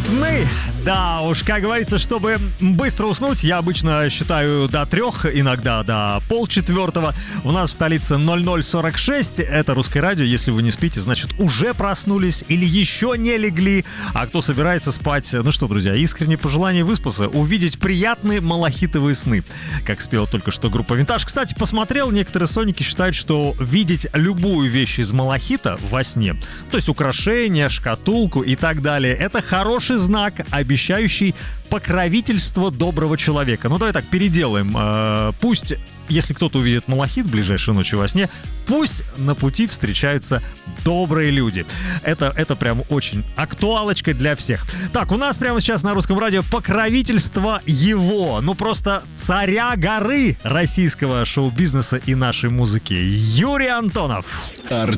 Сны. Да уж, как говорится, чтобы быстро уснуть, я обычно считаю до 3, иногда до 3:30. У нас в столице 00:46. Это Русское радио. Если вы не спите, значит, уже проснулись или еще не легли. А кто собирается спать, ну что, друзья, искреннее пожелание выспаться, увидеть приятные малахитовые сны. Как спела только что группа «Винтаж». Кстати, посмотрел, некоторые сонники считают, что видеть любую вещь из малахита во сне, то есть украшения, шкатулку и так далее, это хороший знак, обещающий покровительство доброго человека. Ну, давай так, переделаем. Пусть, если кто-то увидит малахит ближайшей ночью во сне, пусть на пути встречаются добрые люди. Это прям очень актуалочка для всех. Так, у нас прямо сейчас на Русском радио покровительство его, ну просто царя горы российского шоу-бизнеса и нашей музыки, Юрий Антонов.